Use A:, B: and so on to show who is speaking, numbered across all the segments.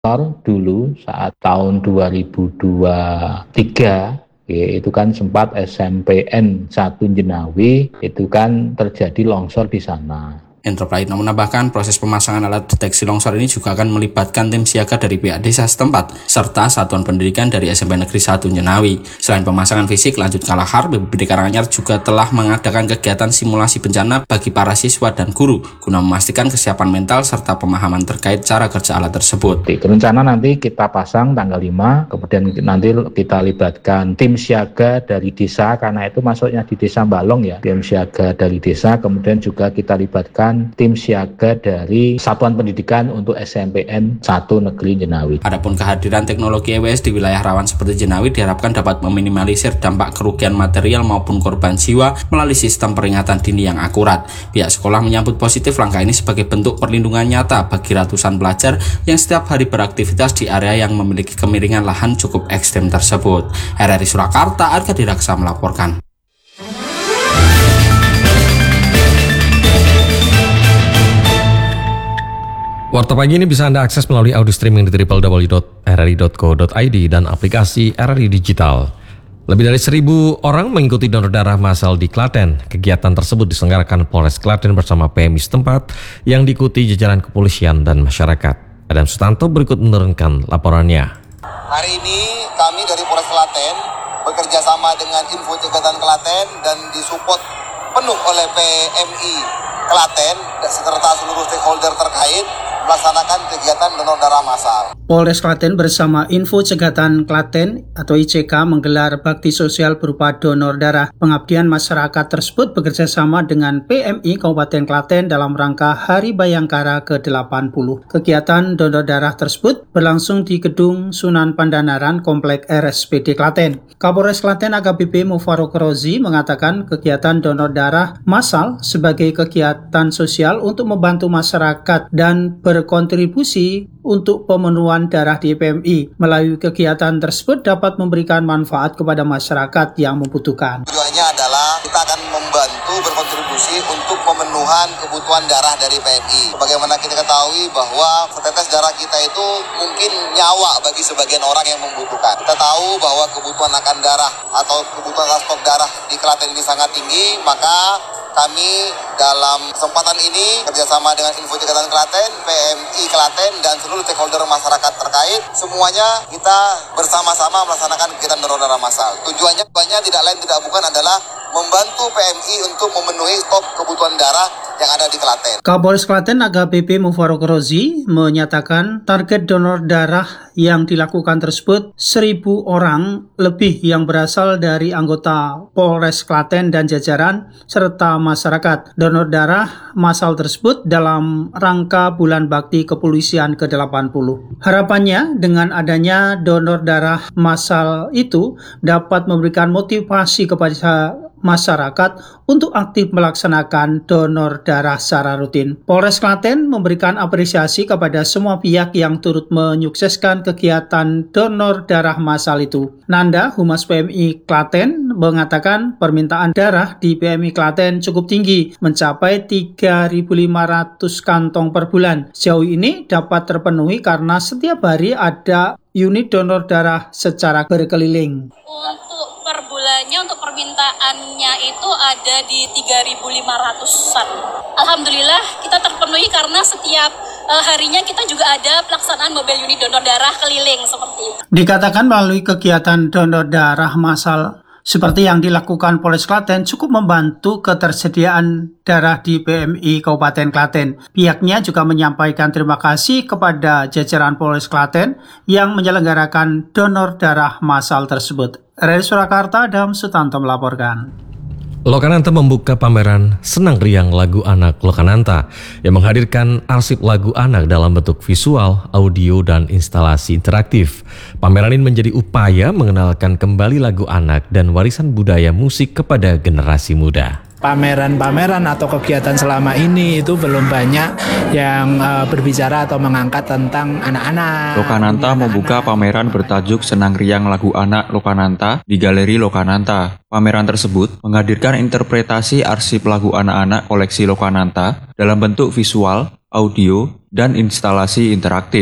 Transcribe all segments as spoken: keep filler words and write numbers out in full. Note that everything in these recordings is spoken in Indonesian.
A: dulu saat tahun dua ribu dua puluh tiga ya, itu kan sempat S M P N satu Jenawi itu kan terjadi longsor di sana.
B: Endro Prayitno menambahkan proses pemasangan alat deteksi longsor ini juga akan melibatkan tim siaga dari pihak desa setempat serta satuan pendidikan dari S M P Negeri satu Jenawi. Selain pemasangan fisik, Lanjut Kalahar, B P B D Karanganyar juga telah mengadakan kegiatan simulasi bencana bagi para siswa dan guru guna memastikan kesiapan mental serta pemahaman terkait cara kerja alat tersebut.
A: Rencana nanti kita pasang tanggal lima, kemudian nanti kita libatkan tim siaga dari desa karena itu masuknya di desa Balong ya, tim siaga dari desa, kemudian juga kita libatkan tim siaga dari Satuan Pendidikan untuk S M P N satu Negeri Jenawi.
B: Adapun kehadiran teknologi E W S di wilayah rawan seperti Jenawi diharapkan dapat meminimalisir dampak kerugian material maupun korban jiwa melalui sistem peringatan dini yang akurat. Pihak sekolah menyambut positif langkah ini sebagai bentuk perlindungan nyata bagi ratusan pelajar yang setiap hari beraktivitas di area yang memiliki kemiringan lahan cukup ekstrem tersebut. R R I Surakarta, Arga Diraksa melaporkan.
C: Warta Pagi ini bisa Anda akses melalui audio streaming di w w w titik r r i titik co titik i d dan aplikasi R R I Digital. Lebih dari seribu orang mengikuti donor darah massal di Klaten. Kegiatan tersebut diselenggarakan Polres Klaten bersama P M I setempat yang diikuti jajaran kepolisian dan masyarakat. Adam Sutanto berikut menurunkan laporannya.
D: Hari ini kami dari Polres Klaten bekerja sama dengan Info Cegatan Klaten dan disupport penuh oleh P M I Klaten serta seluruh stakeholder terkait melaksanakan kegiatan donor darah massal.
E: Polres Klaten bersama Info Cegatan Klaten atau I C K menggelar bakti sosial berupa donor darah. Pengabdian masyarakat tersebut bekerja sama dengan P M I Kabupaten Klaten dalam rangka Hari Bayangkara ke delapan puluh. Kegiatan donor darah tersebut berlangsung di Gedung Sunan Pandanaran Komplek R S P D Klaten. Kapolres Klaten A K B P Mufarok Rozi mengatakan kegiatan donor darah massal sebagai kegiatan sosial untuk membantu masyarakat dan berkontribusi untuk pemenuhan darah di P M I. Melalui kegiatan tersebut dapat memberikan manfaat kepada masyarakat yang membutuhkan.
D: Tujuannya adalah kita akan membantu berkontribusi untuk pemenuhan kebutuhan darah dari P M I. Bagaimana kita ketahui bahwa setetes darah kita itu mungkin nyawa bagi sebagian orang yang membutuhkan. Kita tahu bahwa kebutuhan akan darah atau kebutuhan stok darah di Klaten ini sangat tinggi, maka kami dalam kesempatan ini kerjasama dengan Info Cegatan Klaten, P M I Klaten, dan seluruh stakeholder masyarakat terkait, semuanya kita bersama-sama melaksanakan kegiatan donor darah massal. Tujuannya banyak tidak lain tidak bukan adalah membantu P M I untuk memenuhi stok kebutuhan darah yang ada di Klaten.
E: Kapolres Klaten A K B P Mufarok Rozi menyatakan target donor darah yang dilakukan tersebut seribu orang lebih yang berasal dari anggota Polres Klaten dan jajaran serta masyarakat. Donor darah massal tersebut dalam rangka Bulan Bakti Kepolisian ke delapan puluh. Harapannya dengan adanya donor darah massal itu dapat memberikan motivasi kepada masyarakat untuk aktif melaksanakan donor darah secara rutin. Polres Klaten memberikan apresiasi kepada semua pihak yang turut menyukseskan kegiatan donor darah massal itu. Nanda, Humas P M I Klaten, mengatakan permintaan darah di P M I Klaten cukup tinggi, mencapai tiga ribu lima ratus kantong per bulan. Sejauh ini dapat terpenuhi karena setiap hari ada unit donor darah secara berkeliling.
F: Untuk per bulannya, untuk permintaannya itu ada di tiga ribu lima ratusan. Alhamdulillah kita terpenuhi karena setiap uh, harinya kita juga ada pelaksanaan mobile unit donor darah keliling seperti itu.
E: Dikatakan melalui kegiatan donor darah massal seperti yang dilakukan Polres Klaten cukup membantu ketersediaan darah di P M I Kabupaten Klaten. Pihaknya juga menyampaikan terima kasih kepada jajaran Polres Klaten yang menyelenggarakan donor darah massal tersebut. R R I Surakarta, Adam Sutanto melaporkan.
C: Lokananta membuka pameran Senang Riang Lagu Anak Lokananta yang menghadirkan arsip lagu anak dalam bentuk visual, audio, dan instalasi interaktif. Pameran ini menjadi upaya mengenalkan kembali lagu anak dan warisan budaya musik kepada generasi muda.
G: Pameran-pameran atau kegiatan selama ini itu belum banyak yang uh, berbicara atau mengangkat tentang anak-anak.
H: Lokananta membuka pameran bertajuk Senang Riang Lagu Anak Lokananta di Galeri Lokananta. Pameran tersebut menghadirkan interpretasi arsip lagu anak-anak koleksi Lokananta dalam bentuk visual, audio, dan instalasi interaktif.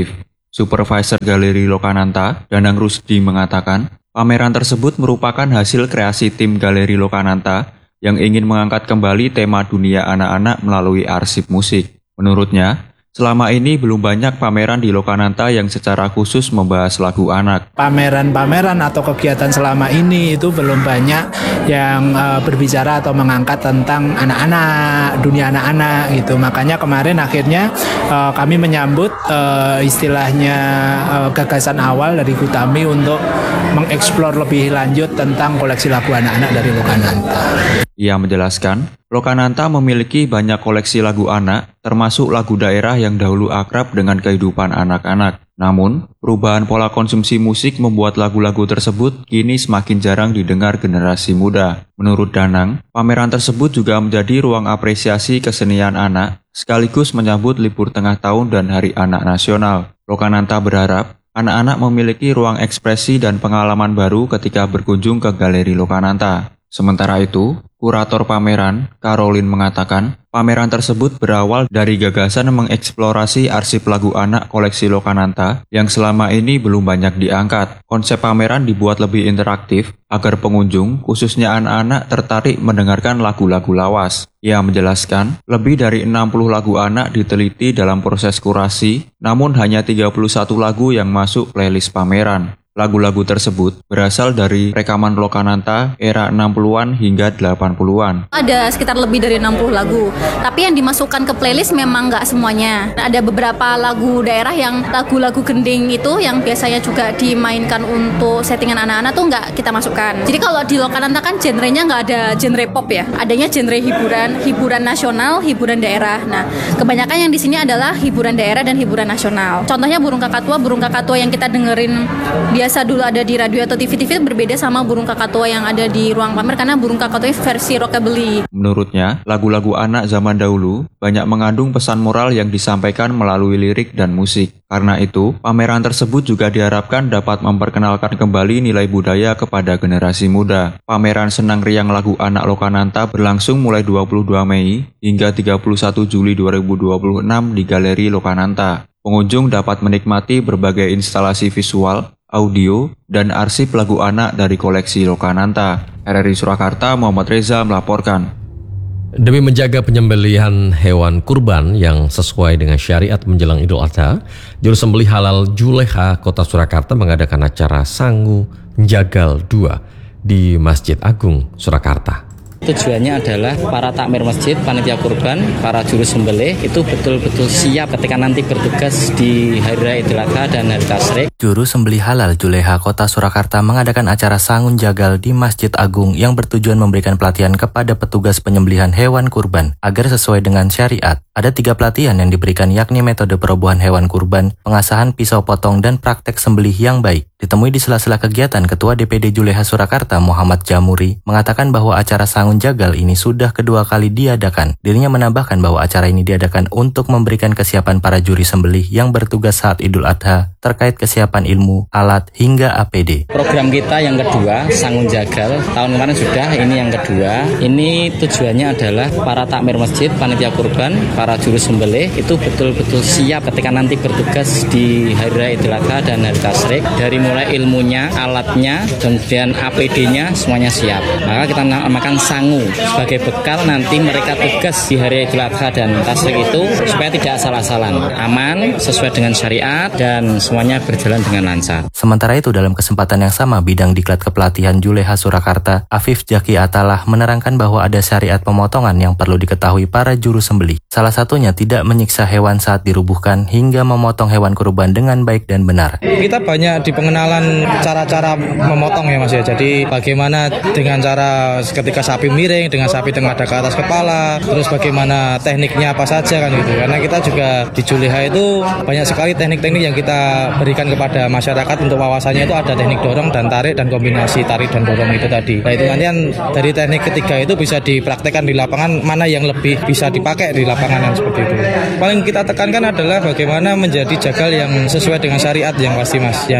H: Supervisor Galeri Lokananta, Danang Rusdi mengatakan, pameran tersebut merupakan hasil kreasi tim Galeri Lokananta yang ingin mengangkat kembali tema dunia anak-anak melalui arsip musik. Menurutnya, selama ini belum banyak pameran di Lokananta yang secara khusus membahas lagu anak.
G: Pameran-pameran atau kegiatan selama ini itu belum banyak yang uh, berbicara atau mengangkat tentang anak-anak, dunia anak-anak gitu. Makanya kemarin akhirnya uh, kami menyambut uh, istilahnya uh, gagasan awal dari Gutami untuk mengeksplor lebih lanjut tentang koleksi lagu anak-anak dari Lokananta.
H: Ia menjelaskan, Lokananta memiliki banyak koleksi lagu anak, termasuk lagu daerah yang dahulu akrab dengan kehidupan anak-anak. Namun, perubahan pola konsumsi musik membuat lagu-lagu tersebut kini semakin jarang didengar generasi muda. Menurut Danang, pameran tersebut juga menjadi ruang apresiasi kesenian anak, sekaligus menyambut libur tengah tahun dan Hari Anak Nasional. Lokananta berharap, anak-anak memiliki ruang ekspresi dan pengalaman baru ketika berkunjung ke Galeri Lokananta. Sementara itu, kurator pameran, Caroline mengatakan, pameran tersebut berawal dari gagasan mengeksplorasi arsip lagu anak koleksi Lokananta yang selama ini belum banyak diangkat. Konsep pameran dibuat lebih interaktif agar pengunjung, khususnya anak-anak, tertarik mendengarkan lagu-lagu lawas. Ia menjelaskan, lebih dari enam puluh lagu anak diteliti dalam proses kurasi, namun hanya tiga puluh satu lagu yang masuk playlist pameran. Lagu-lagu tersebut berasal dari rekaman Lokananta era enam puluhan hingga delapan puluhan.
F: Ada sekitar lebih dari enam puluh lagu, tapi yang dimasukkan ke playlist memang nggak semuanya. Ada beberapa lagu daerah yang lagu-lagu gending itu yang biasanya juga dimainkan untuk settingan anak-anak tuh nggak kita masukkan. Jadi kalau di Lokananta kan genrenya nggak ada genre pop ya, adanya genre hiburan, hiburan nasional, hiburan daerah. Nah, kebanyakan yang di sini adalah hiburan daerah dan hiburan nasional. Contohnya burung kakatua, burung kakatua yang kita dengerin biasa biasa dulu ada di radio atau T V T V berbeda sama burung kakatua yang ada di ruang pamer karena burung kakatua versi rockabilly.
H: Menurutnya, lagu-lagu anak zaman dahulu banyak mengandung pesan moral yang disampaikan melalui lirik dan musik. Karena itu, pameran tersebut juga diharapkan dapat memperkenalkan kembali nilai budaya kepada generasi muda. Pameran Senang Riang Lagu Anak Lokananta berlangsung mulai dua puluh dua Mei hingga tiga puluh satu Juli dua ribu dua puluh enam di Galeri Lokananta. Pengunjung dapat menikmati berbagai instalasi visual, audio, dan arsip lagu anak dari koleksi Lokananta. R R I Surakarta, Muhammad Reza melaporkan.
C: Demi menjaga penyembelihan hewan kurban yang sesuai dengan syariat menjelang Idul Adha, Juru Sembelih Halal Juleha Kota Surakarta mengadakan acara Sangu Jagal dua di Masjid Agung Surakarta.
B: Tujuannya adalah para takmir masjid, panitia kurban, para juru sembelih itu betul-betul siap ketika nanti bertugas di Hari Raya Idul Adha dan Hari Tasyrik.
I: Juru Sembelih Halal Juleha Kota Surakarta mengadakan acara Sangun Jagal di Masjid Agung yang bertujuan memberikan pelatihan kepada petugas penyembelihan hewan kurban agar sesuai dengan syariat. Ada tiga pelatihan yang diberikan yakni metode perobohan hewan kurban, pengasahan pisau potong, dan praktek sembelih yang baik. Ditemui di sela-sela kegiatan, Ketua D P D Juleha Surakarta Muhammad Jamuri mengatakan bahwa acara Sangun Jagal ini sudah kedua kali diadakan. Dirinya menambahkan bahwa acara ini diadakan untuk memberikan kesiapan para juri sembelih yang bertugas saat Idul Adha terkait kesiapan ilmu, alat, hingga A P D.
B: Program kita yang kedua, Sangun Jagal, tahun kemarin sudah, ini yang kedua. Ini tujuannya adalah para takmir masjid, panitia kurban, para juru sembelih itu betul-betul siap ketika nanti bertugas di Hari Raya Idul Adha dan Hari Tasyrik. Dari mulai ilmunya, alatnya, kemudian A P D-nya semuanya siap. Maka kita namakan Sangu sebagai bekal nanti mereka tugas di Hari Idul Adha dan Tasyrik itu supaya tidak salah-salah, aman, sesuai dengan syariat, dan semuanya berjalan dengan lancar.
I: Sementara itu dalam kesempatan yang sama, Bidang Diklat Kepelatihan Juleha Surakarta, Afif Jaki Atalah menerangkan bahwa ada syariat pemotongan yang perlu diketahui para juru sembelih. Salah satunya tidak menyiksa hewan saat dirubuhkan hingga memotong hewan kurban dengan baik dan benar.
J: Kita banyak di pengenalan cara-cara memotong ya Mas ya. Jadi bagaimana dengan cara ketika sapi miring, dengan sapi tengadah ke atas kepala, terus bagaimana tekniknya apa saja kan gitu. Karena kita juga di Juleha itu banyak sekali teknik-teknik yang kita berikan kepada masyarakat untuk wawasannya. Itu ada teknik dorong dan tarik dan kombinasi tarik dan dorong itu tadi. Nah itu nanti kan dari teknik ketiga itu bisa dipraktekkan di lapangan mana yang lebih bisa dipakai di lapangan seperti itu. Paling kita tekankan adalah bagaimana menjadi jagal yang sesuai dengan syariat yang pasti Mas. Ya, yang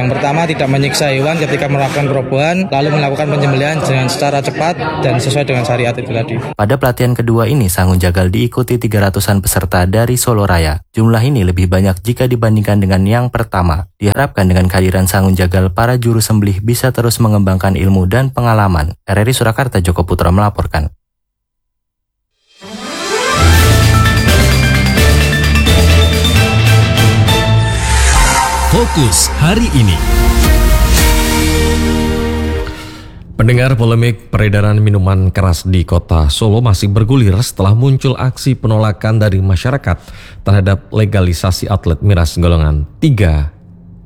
J: Yang pertama, tidak menyiksa hewan ketika melakukan perobohan, lalu melakukan penyembelihan dengan secara cepat dan sesuai dengan syariat itu tadi.
I: Pada pelatihan kedua ini, Sangun Jagal diikuti tiga ratusan peserta dari Solo Raya. Jumlah ini lebih banyak jika dibandingkan dengan yang pertama. Diharapkan dengan kehadiran Sangun Jagal, para juru sembelih bisa terus mengembangkan ilmu dan pengalaman. R R I Surakarta, Joko Putra melaporkan.
K: Fokus hari ini.
C: Pendengar, polemik peredaran minuman keras di kota Solo masih bergulir setelah muncul aksi penolakan dari masyarakat terhadap legalisasi outlet miras golongan tiga,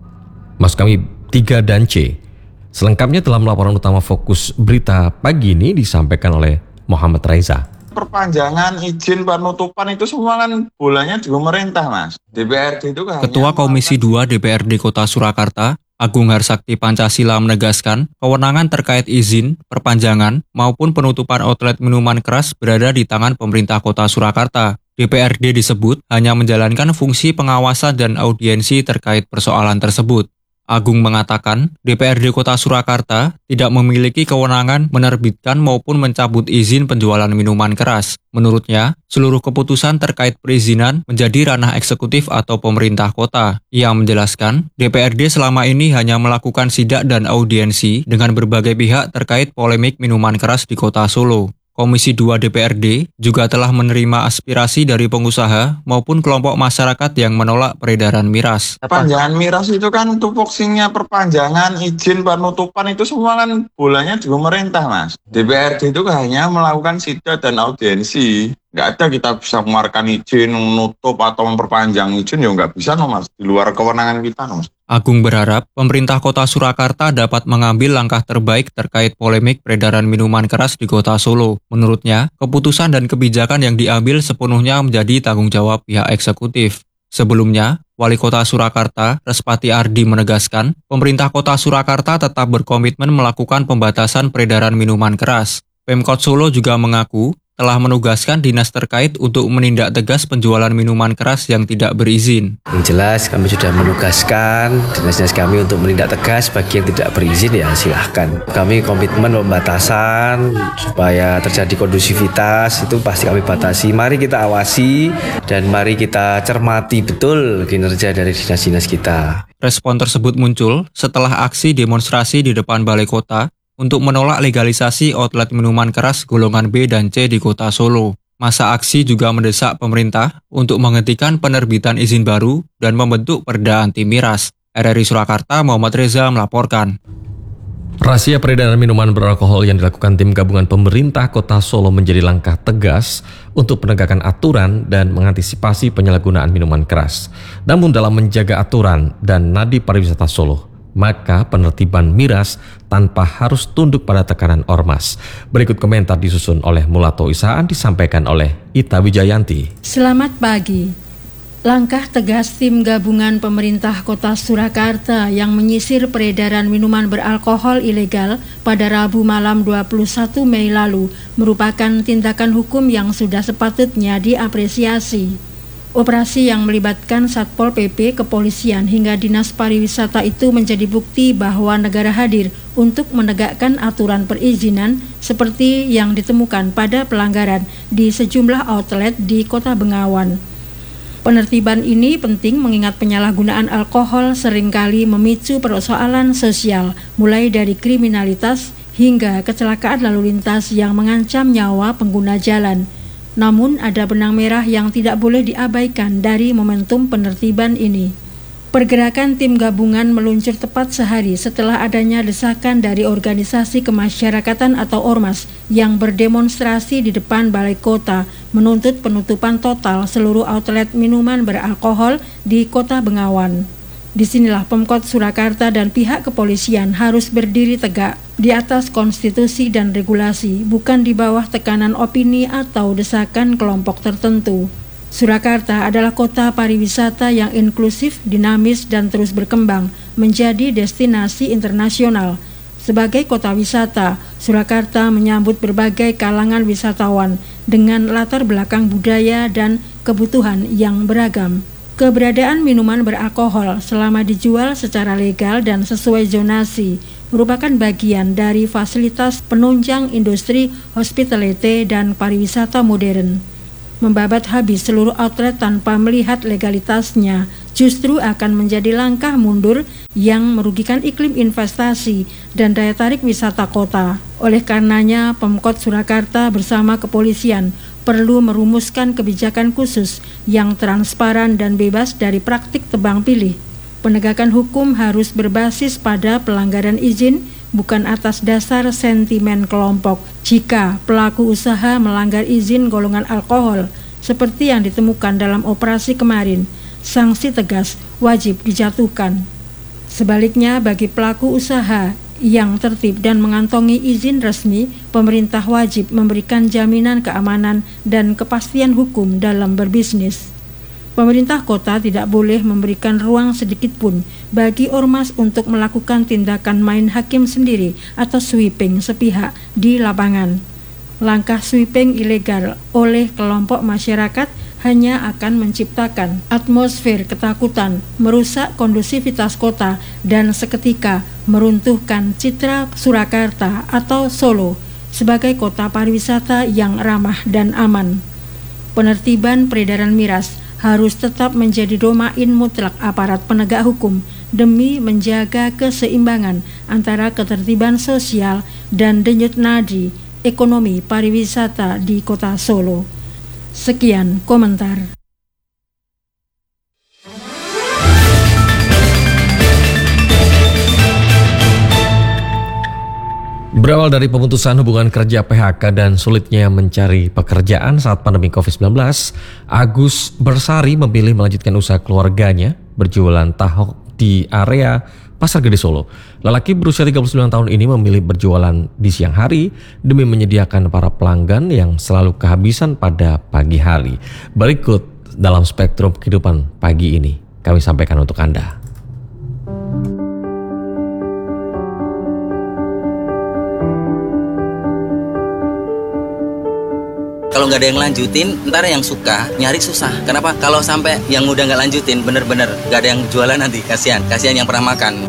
C: maksud kami tiga dan C. Selengkapnya dalam laporan utama Fokus Berita pagi ini disampaikan oleh Muhammad Raiza.
L: Perpanjangan izin penutupan itu semua kan bolanya di pemerintah, Mas. D P R D itu kan.
H: Ketua Komisi dua D P R D Kota Surakarta, Agung Harsakti Pancasila menegaskan, kewenangan terkait izin, perpanjangan, maupun penutupan outlet minuman keras berada di tangan pemerintah Kota Surakarta. D P R D disebut hanya menjalankan fungsi pengawasan dan audiensi terkait persoalan tersebut. Agung mengatakan, D P R D Kota Surakarta tidak memiliki kewenangan menerbitkan maupun mencabut izin penjualan minuman keras. Menurutnya, seluruh keputusan terkait perizinan menjadi ranah eksekutif atau pemerintah kota. Ia menjelaskan, D P R D selama ini hanya melakukan sidak dan audiensi dengan berbagai pihak terkait polemik minuman keras di Kota Solo. Komisi dua D P R D juga telah menerima aspirasi dari pengusaha maupun kelompok masyarakat yang menolak peredaran miras.
L: Perpanjangan miras itu kan tupoksinya perpanjangan izin penutupan itu semua kan bolanya di pemerintah, Mas. D P R D itu hanya melakukan sidak dan audiensi. Nggak ada kita bisa mengeluarkan izin, menutup atau memperpanjang izin, ya nggak bisa, no, Mas. Di luar kewenangan kita, no, Mas.
H: Agung berharap pemerintah Kota Surakarta dapat mengambil langkah terbaik terkait polemik peredaran minuman keras di Kota Solo. Menurutnya, keputusan dan kebijakan yang diambil sepenuhnya menjadi tanggung jawab pihak eksekutif. Sebelumnya, Wali Kota Surakarta, Respati Ardi menegaskan, pemerintah Kota Surakarta tetap berkomitmen melakukan pembatasan peredaran minuman keras. Pemkot Solo juga mengaku telah menugaskan dinas terkait untuk menindak tegas penjualan minuman keras yang tidak berizin.
M: Yang jelas kami sudah menugaskan dinas-dinas kami untuk menindak tegas bagi yang tidak berizin, ya silahkan. Kami komitmen pembatasan supaya terjadi kondusivitas itu pasti kami batasi. Mari kita awasi dan mari kita cermati betul kinerja dari dinas-dinas kita.
H: Respon tersebut muncul setelah aksi demonstrasi di depan Balai Kota untuk menolak legalisasi outlet minuman keras golongan B dan C di Kota Solo. Masa aksi juga mendesak pemerintah untuk menghentikan penerbitan izin baru dan membentuk perda anti miras. R R I Surakarta, Muhammad Reza melaporkan.
C: Razia peredaran minuman beralkohol yang dilakukan tim gabungan pemerintah Kota Solo menjadi langkah tegas untuk penegakan aturan dan mengantisipasi penyalahgunaan minuman keras. Namun dalam menjaga aturan dan nadi pariwisata Solo, maka penertiban miras tanpa harus tunduk pada tekanan ormas. Berikut komentar disusun oleh Mulato Isaan disampaikan oleh Ita Wijayanti.
N: Selamat pagi. Langkah tegas tim gabungan pemerintah Kota Surakarta yang menyisir peredaran minuman beralkohol ilegal pada Rabu malam dua puluh satu Mei lalu merupakan tindakan hukum yang sudah sepatutnya diapresiasi. Operasi yang melibatkan Satpol P P, kepolisian hingga Dinas Pariwisata itu menjadi bukti bahwa negara hadir untuk menegakkan aturan perizinan seperti yang ditemukan pada pelanggaran di sejumlah outlet di Kota Bengawan. Penertiban ini penting mengingat penyalahgunaan alkohol seringkali memicu persoalan sosial, mulai dari kriminalitas hingga kecelakaan lalu lintas yang mengancam nyawa pengguna jalan. Namun ada benang merah yang tidak boleh diabaikan dari momentum penertiban ini. Pergerakan tim gabungan meluncur tepat sehari setelah adanya desakan dari organisasi kemasyarakatan atau ormas yang berdemonstrasi di depan Balai Kota menuntut penutupan total seluruh outlet minuman beralkohol di Kota Bengawan. Disinilah Pemkot Surakarta dan pihak kepolisian harus berdiri tegak di atas konstitusi dan regulasi, bukan di bawah tekanan opini atau desakan kelompok tertentu. Surakarta adalah kota pariwisata yang inklusif, dinamis, dan terus berkembang menjadi destinasi internasional. Sebagai kota wisata, Surakarta menyambut berbagai kalangan wisatawan dengan latar belakang budaya dan kebutuhan yang beragam. Keberadaan minuman beralkohol selama dijual secara legal dan sesuai zonasi merupakan bagian dari fasilitas penunjang industri hospitality dan pariwisata modern. Membabat habis seluruh outlet tanpa melihat legalitasnya justru akan menjadi langkah mundur yang merugikan iklim investasi dan daya tarik wisata kota. Oleh karenanya, Pemkot Surakarta bersama kepolisian perlu merumuskan kebijakan khusus yang transparan dan bebas dari praktik tebang pilih. Penegakan hukum harus berbasis pada pelanggaran izin, bukan atas dasar sentimen kelompok. Jika pelaku usaha melanggar izin golongan alkohol, seperti yang ditemukan dalam operasi kemarin, sanksi tegas wajib dijatuhkan. Sebaliknya, bagi pelaku usaha yang tertib dan mengantongi izin resmi, pemerintah wajib memberikan jaminan keamanan dan kepastian hukum dalam berbisnis. Pemerintah kota tidak boleh memberikan ruang sedikit pun bagi ormas untuk melakukan tindakan main hakim sendiri atau sweeping sepihak di lapangan. Langkah sweeping ilegal oleh kelompok masyarakat hanya akan menciptakan atmosfer ketakutan, merusak kondusivitas kota, dan seketika meruntuhkan citra Surakarta atau Solo sebagai kota pariwisata yang ramah dan aman. Penertiban peredaran miras harus tetap menjadi domain mutlak aparat penegak hukum demi menjaga keseimbangan antara ketertiban sosial dan denyut nadi ekonomi pariwisata di kota Solo. Sekian komentar.
C: Berawal dari pemutusan hubungan kerja P H K dan sulitnya mencari pekerjaan saat pandemi covid sembilan belas, Agus Bersari memilih melanjutkan usaha keluarganya berjualan tahu di area Pasar Gede Solo. Lelaki berusia tiga puluh sembilan tahun ini memilih berjualan di siang hari demi menyediakan para pelanggan yang selalu kehabisan pada pagi hari. Berikut dalam spektrum kehidupan pagi ini kami sampaikan untuk Anda.
K: Kalau nggak ada yang lanjutin, ntar yang suka nyari susah. Kenapa? Kalau sampai yang udah nggak lanjutin, bener-bener nggak ada yang jualan nanti, kasihan, kasihan yang pernah makan.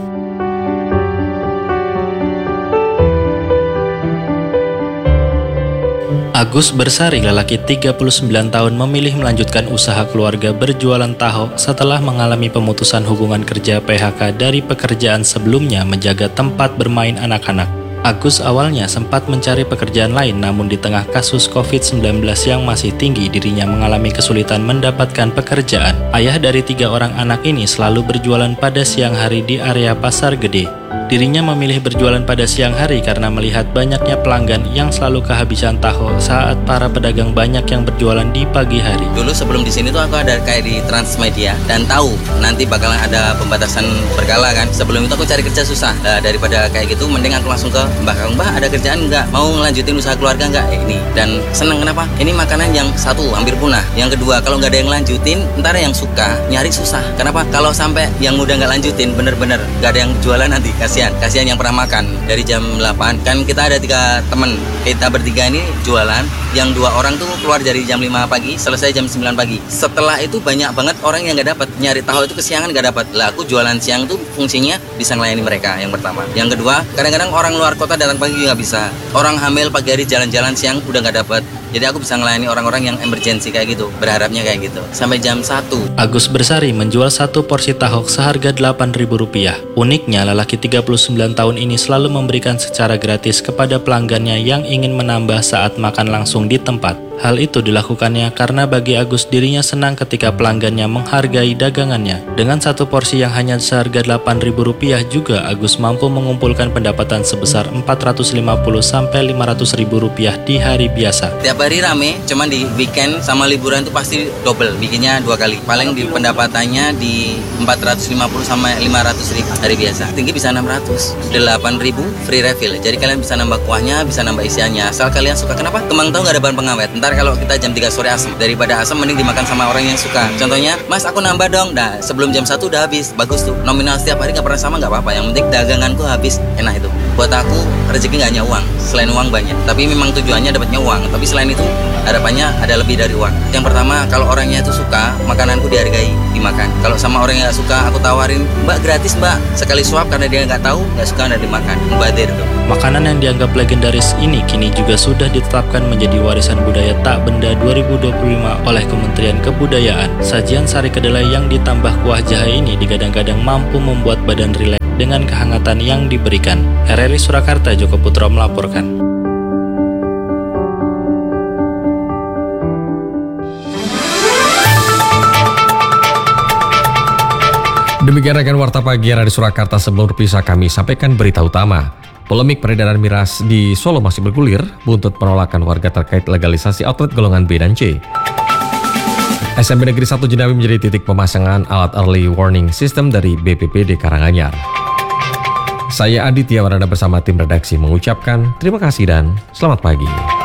O: Agus Bersari, lelaki tiga puluh sembilan tahun, memilih melanjutkan usaha keluarga berjualan tahu setelah mengalami pemutusan hubungan kerja P H K dari pekerjaan sebelumnya menjaga tempat bermain anak-anak. Agus awalnya sempat mencari pekerjaan lain, namun di tengah kasus covid sembilan belas yang masih tinggi, dirinya mengalami kesulitan mendapatkan pekerjaan. Ayah dari tiga orang anak ini selalu berjualan pada siang hari di area Pasar Gede. Dirinya memilih berjualan pada siang hari karena melihat banyaknya pelanggan yang selalu kehabisan tahu saat para pedagang banyak yang berjualan di pagi hari.
K: Dulu sebelum di sini tuh aku ada kayak di Transmedia dan tahu nanti bakalan ada pembatasan berkala kan. Sebelum itu aku cari kerja susah. Nah, daripada kayak gitu mending aku langsung ke Mbak Kang, Mbak ada kerjaan nggak? Mau ngelanjutin usaha keluarga nggak? Eh, ini. Dan seneng kenapa? Ini makanan yang satu hampir punah. Yang kedua, kalau nggak ada yang lanjutin, ntar yang suka nyari susah. Kenapa? Kalau sampai yang udah nggak lanjutin, bener-bener nggak ada yang jualan nanti, kasihan. Kasihan yang pernah makan. Dari jam delapan, kan kita ada tiga temen. Kita bertiga ini jualan. Yang dua orang tuh keluar dari jam lima pagi, selesai jam sembilan pagi. Setelah itu banyak banget orang yang nggak dapat. Nyari tahu itu kesiangan nggak dapat. Lah aku jualan siang tuh fungsinya bisa melayani mereka, yang pertama. Yang kedua, kadang-kadang orang luar kota datang pagi nggak bisa. Orang hamil pagi hari jalan-jalan siang udah nggak dapat. Jadi aku bisa melayani orang-orang yang emergency kayak gitu. Berharapnya kayak gitu. Sampai jam satu.
O: Agus Bersari menjual satu porsi tahok seharga delapan ribu rupiah. Uniknya, lelaki tiga puluh sembilan tahun ini selalu memberikan secara gratis kepada pelanggannya yang ingin menambah saat makan langsung di tempat. Hal itu dilakukannya karena bagi Agus dirinya senang ketika pelanggannya menghargai dagangannya. Dengan satu porsi yang hanya seharga delapan ribu rupiah juga Agus mampu mengumpulkan pendapatan sebesar empat ratus lima puluh sampai lima ratus ribu rupiah di hari biasa.
K: Tiap hari rame, cuman di weekend sama liburan itu pasti double, bikinnya dua kali. Paling di pendapatannya di empat ratus lima puluh sampai lima ratus ribu hari biasa. Tinggi bisa enam ratus, delapan ribu free refill. Jadi kalian bisa nambah kuahnya, bisa nambah isiannya. Asal kalian suka. Kenapa? Kemang tahu nggak ada bahan pengawet. Ntar kalau kita jam tiga sore asam, daripada asam mending dimakan sama orang yang suka. Contohnya, Mas aku nambah dong. Nah sebelum jam satu udah habis, bagus tuh. Nominal setiap hari nggak pernah sama, nggak apa-apa. Yang penting daganganku habis, enak itu. Buat aku rezeki nggak hanya uang, selain uang banyak. Tapi memang tujuannya dapatnya uang. Tapi selain makan itu harapannya ada lebih dari uang. Yang pertama, kalau orangnya itu suka, makananku dihargai, dimakan. Kalau sama orang yang gak suka, aku tawarin, Mbak gratis Mbak, sekali suap karena dia nggak tahu, nggak suka, nggak dimakan, mubadir tuh.
O: Makanan yang dianggap legendaris ini kini juga sudah ditetapkan menjadi warisan budaya tak benda dua ribu dua puluh lima oleh Kementerian Kebudayaan. Sajian sari kedelai yang ditambah kuah jahe ini digadang-gadang mampu membuat badan rileks dengan kehangatan yang diberikan. R R I Surakarta, Joko Putro melaporkan.
C: Demikian rekan Warta Pagi R R I Surakarta. Sebelum berpisah kami sampaikan berita utama. Polemik peredaran miras di Solo masih bergulir, buntut penolakan warga terkait legalisasi outlet golongan B dan C. S M P Negeri satu Jenawi menjadi titik pemasangan alat early warning system dari B P P D Karanganyar. Saya Aditya Warada bersama tim redaksi mengucapkan terima kasih dan selamat pagi.